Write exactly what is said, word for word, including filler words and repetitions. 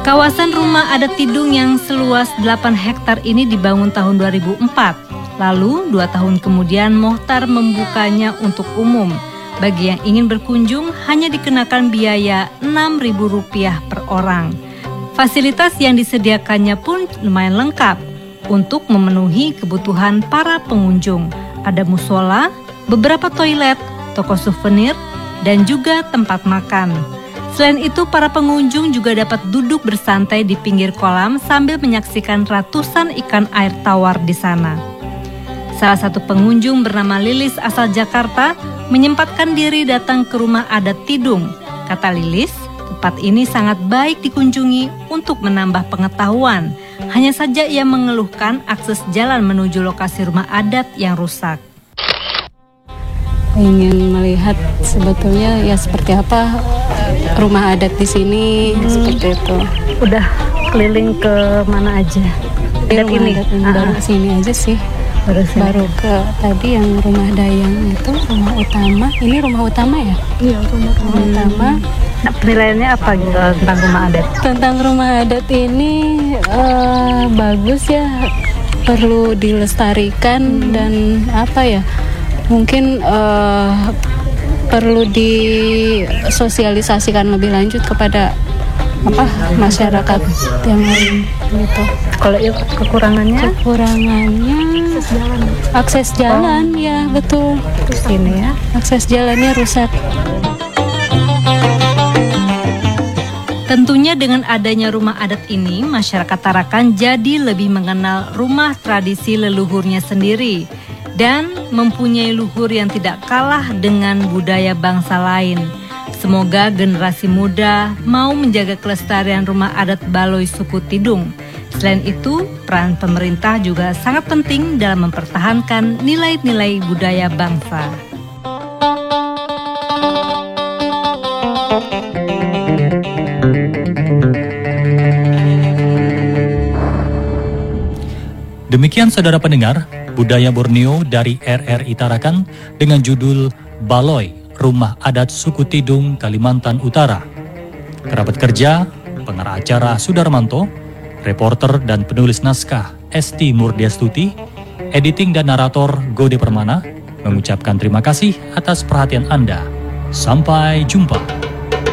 Kawasan rumah adat Tidung yang seluas delapan hektar ini dibangun tahun dua ribu empat. Lalu dua tahun kemudian Mochtar membukanya untuk umum. Bagi yang ingin berkunjung hanya dikenakan biaya enam ribu rupiah per orang. Fasilitas yang disediakannya pun lumayan lengkap untuk memenuhi kebutuhan para pengunjung. Ada musola, beberapa toilet, toko souvenir, dan juga tempat makan. Selain itu, para pengunjung juga dapat duduk bersantai di pinggir kolam sambil menyaksikan ratusan ikan air tawar di sana. Salah satu pengunjung bernama Lilis asal Jakarta menyempatkan diri datang ke rumah adat Tidung. Kata Lilis, tempat ini sangat baik dikunjungi untuk menambah pengetahuan. Hanya saja ia mengeluhkan akses jalan menuju lokasi rumah adat yang rusak. Ingin melihat sebetulnya ya seperti apa rumah adat di sini, hmm. seperti itu. Udah keliling ke mana aja? Adat ini, adat ini baru ke sini aja sih. Baru, baru ke tadi yang rumah Dayang itu, rumah utama. Ini rumah utama ya? Iya, rumah, rumah hmm. utama. Nah, penilaiannya apa gitu tentang rumah adat? Tentang rumah adat ini uh, bagus ya, perlu dilestarikan hmm. dan apa ya? Mungkin uh, perlu disosialisasikan lebih lanjut kepada apa masyarakat yang lain gitu. Kalau kekurangannya? Kekurangannya akses jalan. Akses jalan oh. ya betul. Terus ini ya. Akses jalannya rusak. Tentunya dengan adanya rumah adat ini, masyarakat Tarakan jadi lebih mengenal rumah tradisi leluhurnya sendiri dan mempunyai luhur yang tidak kalah dengan budaya bangsa lain. Semoga generasi muda mau menjaga kelestarian rumah adat Baloi suku Tidung. Selain itu, peran pemerintah juga sangat penting dalam mempertahankan nilai-nilai budaya bangsa. Demikian saudara pendengar, budaya Borneo dari R R I Tarakan dengan judul Baloi, Rumah Adat Suku Tidung, Kalimantan Utara. Kerabat kerja, pengarah acara Sudarmanto, reporter dan penulis naskah Esti Murdiastuti, editing dan narator Gode Permana, mengucapkan terima kasih atas perhatian Anda. Sampai jumpa.